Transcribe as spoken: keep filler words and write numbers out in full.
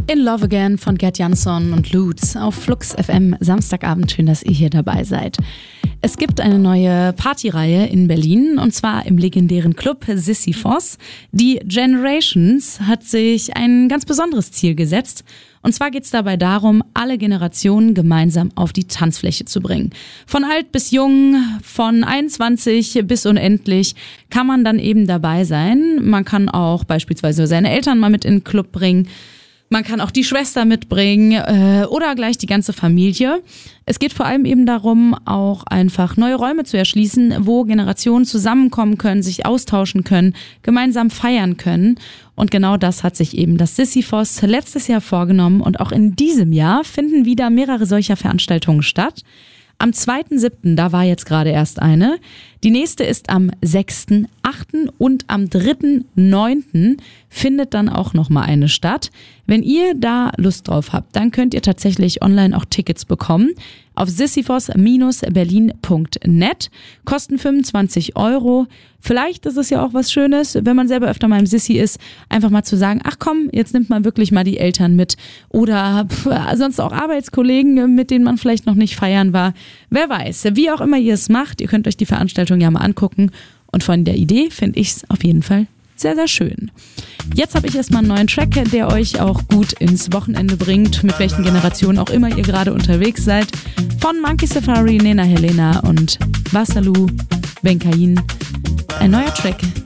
In Love Again von Gerd Jansson und Lutz auf Flux F M. Samstagabend, schön, dass ihr hier dabei seid. Es gibt eine neue Partyreihe in Berlin und zwar im legendären Club Sisyphos. Die Generations hat sich ein ganz besonderes Ziel gesetzt. Und zwar geht es dabei darum, alle Generationen gemeinsam auf die Tanzfläche zu bringen. Von alt bis jung, von einundzwanzig bis unendlich kann man dann eben dabei sein. Man kann auch beispielsweise seine Eltern mal mit in den Club bringen. Man kann auch die Schwester mitbringen äh, oder gleich die ganze Familie. Es geht vor allem eben darum, auch einfach neue Räume zu erschließen, wo Generationen zusammenkommen können, sich austauschen können, gemeinsam feiern können. Und genau das hat sich eben das Sisyphos letztes Jahr vorgenommen. Und auch in diesem Jahr finden wieder mehrere solcher Veranstaltungen statt. Am zweiten siebten, da war jetzt gerade erst eine. Die nächste ist am sechsten achten und am dritten neunten findet dann auch nochmal eine statt. Wenn ihr da Lust drauf habt, dann könnt ihr tatsächlich online auch Tickets bekommen. Auf sisyphos berlin punkt net. Kosten fünfundzwanzig Euro. Vielleicht ist es ja auch was Schönes, wenn man selber öfter mal im Sissi ist, einfach mal zu sagen, ach komm, jetzt nimmt man wirklich mal die Eltern mit. Oder pff, sonst auch Arbeitskollegen, mit denen man vielleicht noch nicht feiern war. Wer weiß, wie auch immer ihr es macht, ihr könnt euch die Veranstaltung ja mal angucken. Und von der Idee finde ich es auf jeden Fall sehr, sehr schön. Jetzt habe ich erstmal einen neuen Track, der euch auch gut ins Wochenende bringt, mit welchen Generationen auch immer ihr gerade unterwegs seid. Von Monkey Safari, Nena Helena und Vasalu Benkain. Ein neuer Track